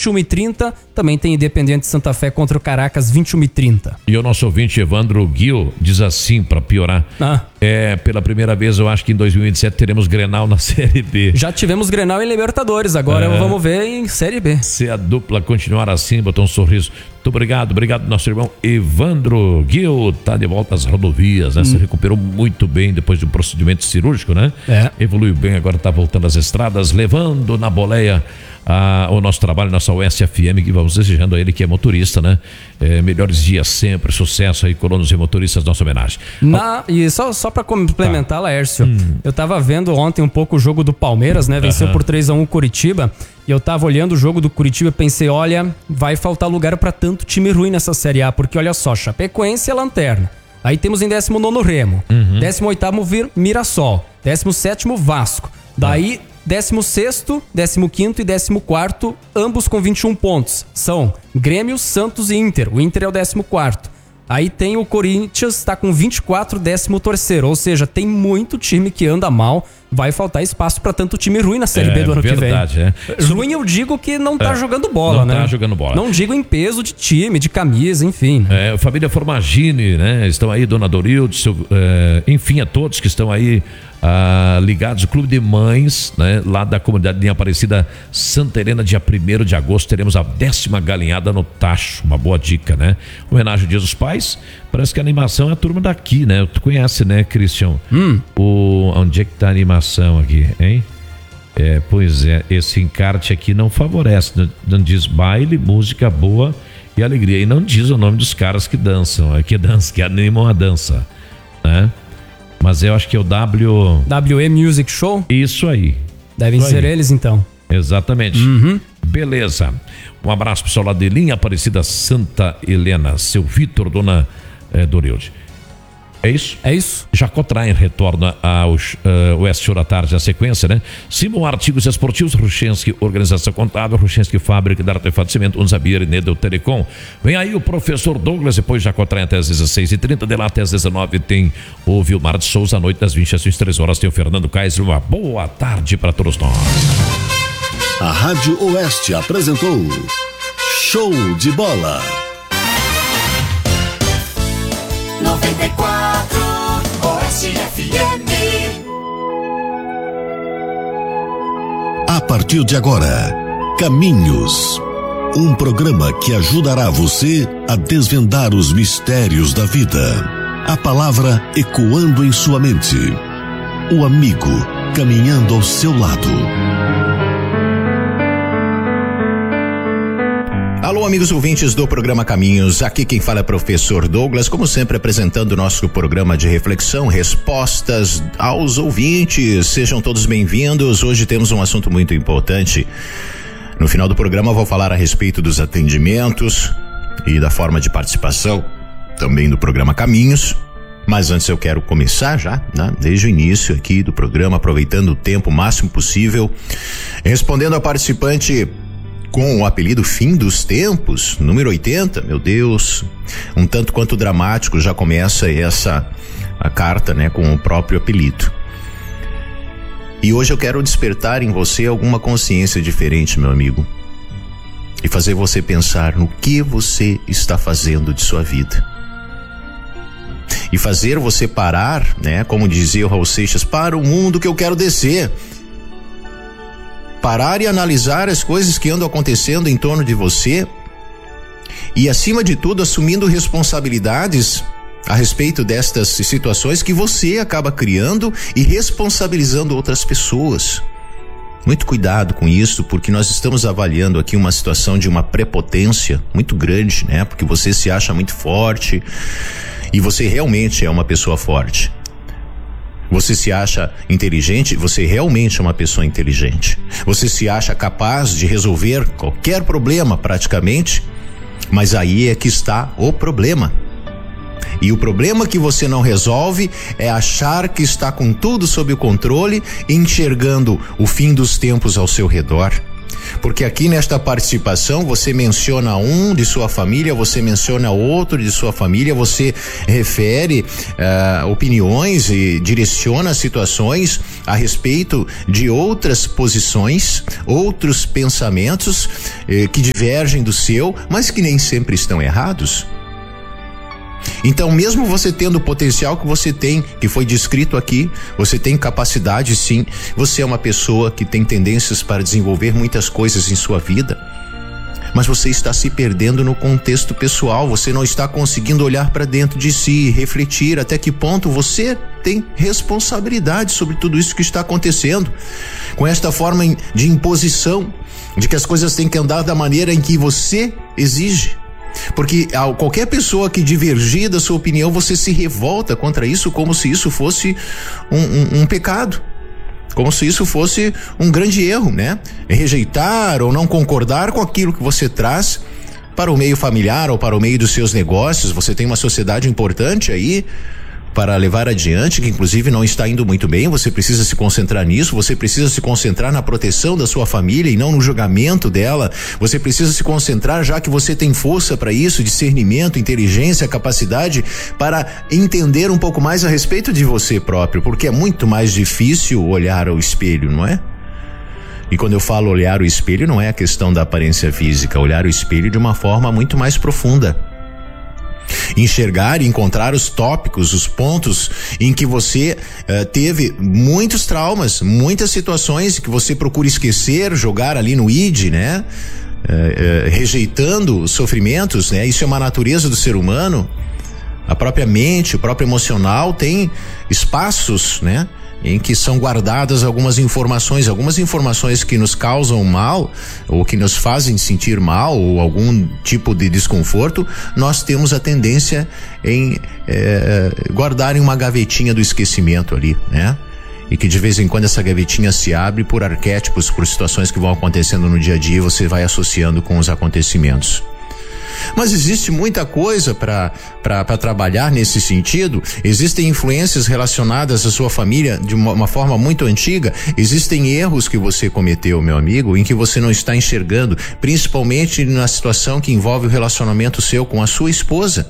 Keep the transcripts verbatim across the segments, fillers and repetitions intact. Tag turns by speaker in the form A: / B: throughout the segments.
A: e uma e trinta. Também tem Independente Santa Fé contra o Caracas, vinte e uma e trinta.
B: E o nosso ouvinte Evandro Guil diz assim, para piorar, ah. é, pela primeira vez eu acho que em dois mil e dezessete teremos Grenal na Série B.
A: Já tivemos Grenal em Libertadores, agora é. vamos ver em Série B.
B: Se a dupla continuar assim, botou um sorriso. Muito obrigado, obrigado nosso irmão Evandro Guil, tá de volta às rodovias, né? Hum. Se recuperou muito bem depois de um procedimento cirúrgico, né?
A: É.
B: Evoluiu bem, agora tá voltando às estradas, levando na boleia a, o nosso trabalho, nossa U S F M, que vamos desejando a ele que é motorista, né? É, melhores dias sempre, sucesso aí, colonos e motoristas, nossa homenagem.
A: Na, e só, só pra complementar, tá. Laércio, hum. eu tava vendo ontem um pouco o jogo do Palmeiras, né? Venceu uh-huh. por três a um o Curitiba. E eu tava olhando o jogo do Curitiba e pensei, olha, vai faltar lugar pra tanto time ruim nessa Série A, porque olha só, Chapecoense é lanterna. Aí temos em décimo nono Remo, uhum. décimo oitavo Mirassol, décimo sétimo Vasco. Daí, décimo sexto, décimo quinto e décimo quarto, ambos com vinte e um pontos. São Grêmio, Santos e Inter. O Inter é o décimo quarto. Aí tem o Corinthians, tá com vinte e quatro, décimo terceiro. Ou seja, tem muito time que anda mal. Vai faltar espaço pra tanto time ruim na Série é, B do ano
B: verdade,
A: que vem.
B: É.
A: Ruim eu digo que não tá
B: é,
A: jogando bola,
B: não
A: né?
B: Não tá jogando bola.
A: Não digo em peso de time, de camisa, enfim.
B: É, família Formagini, né? Estão aí, Dona Dorilde, seu, é, enfim, a todos que estão aí ah, ligados, o Clube de Mães, né? Lá da comunidade de Aparecida Santa Helena, dia primeiro de agosto, teremos a décima galinhada no Tacho. Uma boa dica, né? Homenagem ao Dia dos Pais. Parece que a animação é a turma daqui, né? Tu conhece, né, Cristian?
A: Hum.
B: O, onde é que tá a animação aqui, hein? É, pois é, esse encarte aqui não favorece, não, não diz baile, música boa e alegria. E não diz o nome dos caras que dançam, que dançam, que animam a dança, né? Mas eu acho que é o W...
A: W E Music Show?
B: Isso aí.
A: Devem
B: Isso
A: ser
B: aí.
A: eles, então.
B: Exatamente.
A: Uhum.
B: Beleza. Um abraço pessoal lá de Linha Aparecida Santa Helena, seu Vitor, Dona é, Dorilde. É isso?
A: É isso.
B: Jacotrain retorna ao uh, Oeste Hora Tarde, a sequência, né? Simon Artigos Esportivos, Ruchenski Organização Contábil, Ruchenski Fábrica de Artefato de Cimento, Unzabir e Nedel Telecom. Vem aí o professor Douglas, depois Jacotrain até às dezesseis e trinta, de lá até às dezenove tem o Vilmar de Souza, à noite das vinte às vinte e três horas tem o Fernando Kaiser. Uma boa tarde para todos nós.
C: A Rádio Oeste apresentou Show de Bola.
D: noventa e quatro Oeste F M.
C: A partir de agora, Caminhos. Um programa que ajudará você a desvendar os mistérios da vida. A palavra ecoando em sua mente. O amigo caminhando ao seu lado.
E: Alô, amigos ouvintes do programa Caminhos, aqui quem fala é o professor Douglas, como sempre apresentando o nosso programa de reflexão, respostas aos ouvintes. Sejam todos bem-vindos. Hoje temos um assunto muito importante. No final do programa vou falar a respeito dos atendimentos e da forma de participação também do programa Caminhos. Mas antes eu quero começar já, né? Desde o início aqui do programa, aproveitando o tempo o máximo possível, respondendo a participante com o apelido Fim dos Tempos, número oitenta, meu Deus, um tanto quanto dramático já começa essa a carta, né, com o próprio apelido. E hoje eu quero despertar em você alguma consciência diferente, meu amigo, e fazer você pensar no que você está fazendo de sua vida. E fazer você parar, né, como dizia o Raul Seixas, para o mundo que eu quero descer. Parar e analisar as coisas que andam acontecendo em torno de você e, acima de tudo, assumindo responsabilidades a respeito destas situações que você acaba criando e responsabilizando outras pessoas. Muito cuidado com isso, porque nós estamos avaliando aqui uma situação de uma prepotência muito grande, né? Porque você se acha muito forte e você realmente é uma pessoa forte. Você se acha inteligente, você realmente é uma pessoa inteligente. Você se acha capaz de resolver qualquer problema praticamente, mas aí é que está o problema. E o problema que você não resolve é achar que está com tudo sob o controle, enxergando o fim dos tempos ao seu redor. Porque aqui nesta participação você menciona um de sua família, você menciona outro de sua família, você refere uh, opiniões e direciona situações a respeito de outras posições, outros pensamentos eh, que divergem do seu, mas que nem sempre estão errados. Então, mesmo você tendo o potencial que você tem, que foi descrito aqui, você tem capacidade sim, você é uma pessoa que tem tendências para desenvolver muitas coisas em sua vida, mas você está se perdendo no contexto pessoal, você não está conseguindo olhar para dentro de si, refletir até que ponto você tem responsabilidade sobre tudo isso que está acontecendo, com esta forma de imposição, de que as coisas têm que andar da maneira em que você exige. Porque qualquer pessoa que divergir da sua opinião, você se revolta contra isso como se isso fosse um, um, um pecado, como se isso fosse um grande erro, né? Rejeitar ou não concordar com aquilo que você traz para o meio familiar ou para o meio dos seus negócios. Você tem uma sociedade importante aí para levar adiante, que inclusive não está indo muito bem. Você precisa se concentrar nisso, você precisa se concentrar na proteção da sua família e não no julgamento dela. Você precisa se concentrar, já que você tem força para isso, discernimento, inteligência, capacidade para entender um pouco mais a respeito de você próprio, porque é muito mais difícil olhar ao espelho, não é? E quando eu falo olhar o espelho, não é a questão da aparência física, olhar o espelho de uma forma muito mais profunda. Enxergar e encontrar os tópicos, os pontos em que você uh, teve muitos traumas, muitas situações que você procura esquecer, jogar ali no id, né? Uh, uh, rejeitando os sofrimentos, né? Isso é uma natureza do ser humano. A própria mente, o próprio emocional tem espaços, né? Em que são guardadas algumas informações, algumas informações que nos causam mal, ou que nos fazem sentir mal, ou algum tipo de desconforto, nós temos a tendência em é, guardar em uma gavetinha do esquecimento ali, né? E que de vez em quando essa gavetinha se abre por arquétipos, por situações que vão acontecendo no dia a dia e você vai associando com os acontecimentos. Mas existe muita coisa para para trabalhar nesse sentido. Existem influências relacionadas à sua família de uma, uma forma muito antiga. Existem erros que você cometeu, meu amigo, em que você não está enxergando, principalmente na situação que envolve o relacionamento seu com a sua esposa.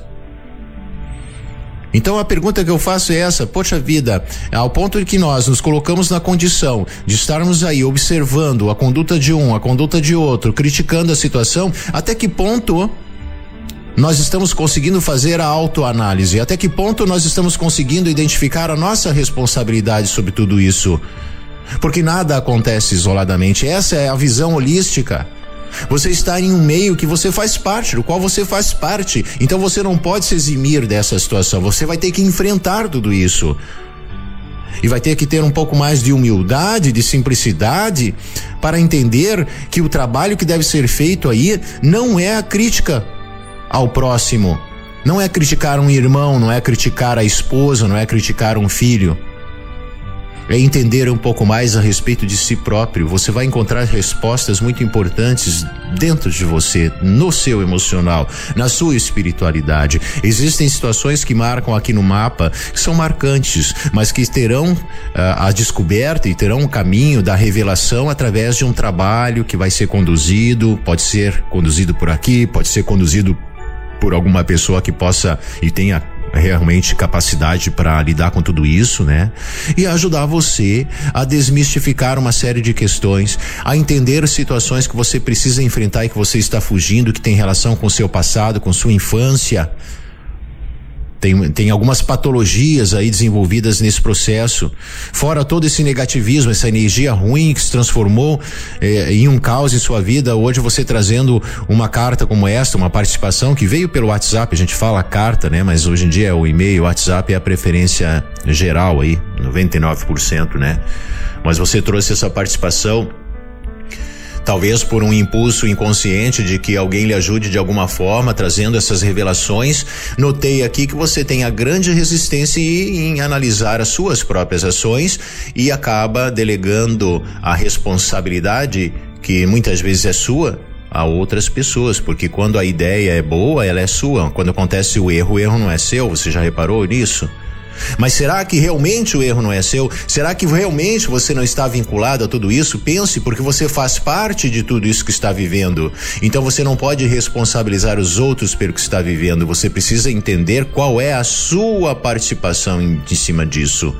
E: Então a pergunta que eu faço é essa: poxa vida, ao ponto de que nós nos colocamos na condição de estarmos aí observando a conduta de um, a conduta de outro, criticando a situação, até que ponto nós estamos conseguindo fazer a autoanálise? Até que ponto nós estamos conseguindo identificar a nossa responsabilidade sobre tudo isso? Porque nada acontece isoladamente. Essa é a visão holística. Você está em um meio que você faz parte, do qual você faz parte. Então você não pode se eximir dessa situação. Você vai ter que enfrentar tudo isso. E vai ter que ter um pouco mais de humildade, de simplicidade, para entender que o trabalho que deve ser feito aí não é a crítica ao próximo, não é criticar um irmão, não é criticar a esposa, não é criticar um filho. É entender um pouco mais a respeito de si próprio. Você vai encontrar respostas muito importantes dentro de você, no seu emocional, na sua espiritualidade. Existem situações que marcam aqui no mapa, que são marcantes, mas que terão uh, a descoberta e terão um caminho da revelação através de um trabalho que vai ser conduzido, pode ser conduzido por aqui, pode ser conduzido por alguma pessoa que possa e tenha realmente capacidade para lidar com tudo isso, né? E ajudar você a desmistificar uma série de questões, a entender situações que você precisa enfrentar e que você está fugindo, que tem relação com o seu passado, com sua infância. Tem, tem algumas patologias aí desenvolvidas nesse processo. Fora todo esse negativismo, essa energia ruim que se transformou eh, em um caos em sua vida. Hoje você trazendo uma carta como esta, uma participação que veio pelo WhatsApp. A gente fala carta, né? Mas hoje em dia é o e-mail, o WhatsApp é a preferência geral aí, noventa e nove por cento, né? Mas você trouxe essa participação talvez por um impulso inconsciente de que alguém lhe ajude de alguma forma, trazendo essas revelações. Notei aqui que você tem a grande resistência em analisar as suas próprias ações e acaba delegando a responsabilidade, que muitas vezes é sua, a outras pessoas, porque quando a ideia é boa, ela é sua. Quando acontece o erro, o erro não é seu. Você já reparou nisso? Mas será que realmente o erro não é seu? Será que realmente você não está vinculado a tudo isso? Pense, porque você faz parte de tudo isso que está vivendo. Então você não pode responsabilizar os outros pelo que está vivendo. Você precisa entender qual é a sua participação em, em cima disso.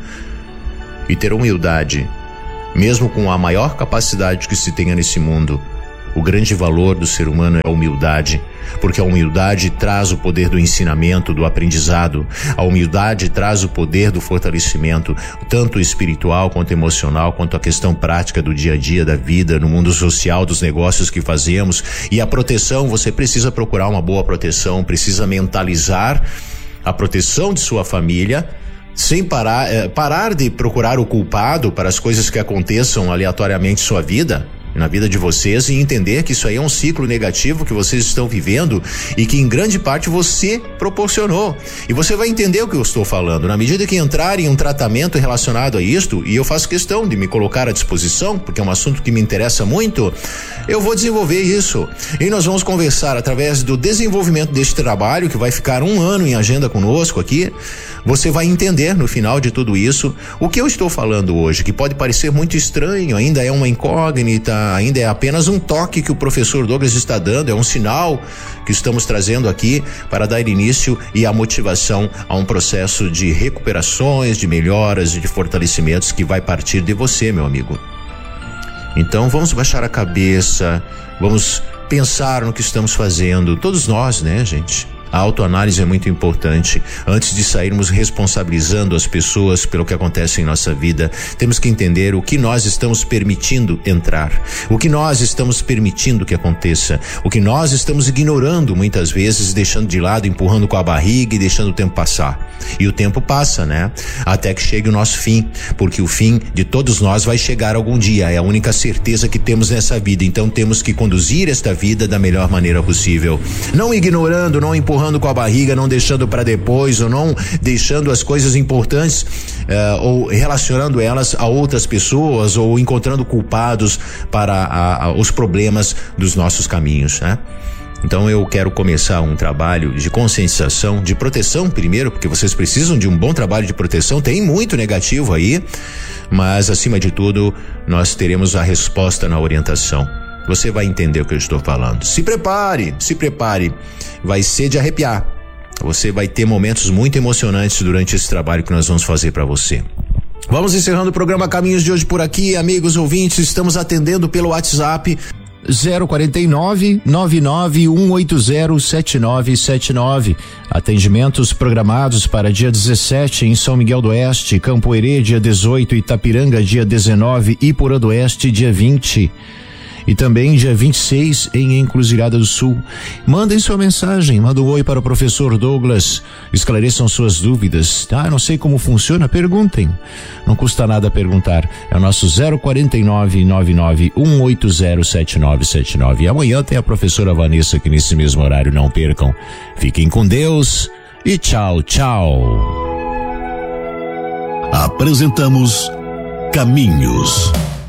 E: E ter humildade, mesmo com a maior capacidade que se tenha nesse mundo. O grande valor do ser humano é a humildade, porque a humildade traz o poder do ensinamento, do aprendizado. A humildade traz o poder do fortalecimento, tanto espiritual quanto emocional, quanto a questão prática do dia a dia, da vida, no mundo social, dos negócios que fazemos. E a proteção, você precisa procurar uma boa proteção, precisa mentalizar a proteção de sua família, sem parar, eh, parar de procurar o culpado para as coisas que aconteçam aleatoriamente em sua vida, na vida de vocês, e entender que isso aí é um ciclo negativo que vocês estão vivendo e que em grande parte você proporcionou. E você vai entender o que eu estou falando. Na medida que entrar em um tratamento relacionado a isto, e eu faço questão de me colocar à disposição, porque é um assunto que me interessa muito, eu vou desenvolver isso. E nós vamos conversar através do desenvolvimento deste trabalho, que vai ficar um ano em agenda conosco aqui. Você vai entender no final de tudo isso o que eu estou falando hoje, que pode parecer muito estranho, ainda é uma incógnita, ainda é apenas um toque que o professor Douglas está dando, é um sinal que estamos trazendo aqui para dar início e a motivação a um processo de recuperações, de melhoras e de fortalecimentos que vai partir de você, meu amigo. Então vamos baixar a cabeça, vamos pensar no que estamos fazendo, todos nós, né, gente? A autoanálise é muito importante. Antes de sairmos responsabilizando as pessoas pelo que acontece em nossa vida, temos que entender o que nós estamos permitindo entrar, o que nós estamos permitindo que aconteça, o que nós estamos ignorando muitas vezes, deixando de lado, empurrando com a barriga e deixando o tempo passar. E o tempo passa, né? Até que chegue o nosso fim, porque o fim de todos nós vai chegar algum dia, é a única certeza que temos nessa vida. Então temos que conduzir esta vida da melhor maneira possível, não ignorando, não empurrando com a barriga, não deixando para depois, ou não deixando as coisas importantes uh, ou relacionando elas a outras pessoas, ou encontrando culpados para a, a, os problemas dos nossos caminhos, né? Então eu quero começar um trabalho de conscientização, de proteção primeiro, porque vocês precisam de um bom trabalho de proteção. Tem muito negativo aí, mas acima de tudo nós teremos a resposta na orientação. Você vai entender o que eu estou falando. Se prepare, se prepare. Vai ser de arrepiar. Você vai ter momentos muito emocionantes durante esse trabalho que nós vamos fazer para você. Vamos encerrando o programa Caminhos de hoje por aqui, amigos ouvintes. Estamos atendendo pelo WhatsApp zero quarenta e nove, nove nove um oito zero, sete nove sete nove. Atendimentos programados para dia dezessete em São Miguel do Oeste, Campo Herê dia dezoito, Itapiranga dia dezenove, Iporã do Oeste dia vinte. E também dia vinte e seis em Encruzilhada do Sul. Mandem sua mensagem, manda um oi para o professor Douglas, esclareçam suas dúvidas. Ah, não sei como funciona, perguntem. Não custa nada perguntar. É o nosso zero quarenta e nove, nove nove um oito zero, sete nove sete nove. E amanhã tem a professora Vanessa aqui nesse mesmo horário, não percam. Fiquem com Deus e tchau, tchau.
C: Apresentamos Caminhos.